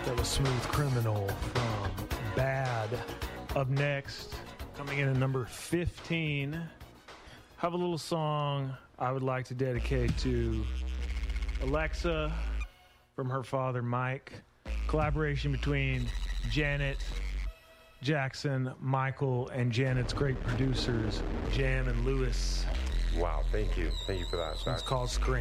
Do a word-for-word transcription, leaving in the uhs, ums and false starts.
That was Smooth Criminal from Bad. Up next, coming in at number fifteen, have a little song I would like to dedicate to Alexa from her father, Mike. Collaboration between Janet Jackson, Michael, and Janet's great producers, Jam and Lewis. Wow, thank you. Thank you for that. It's called Scream.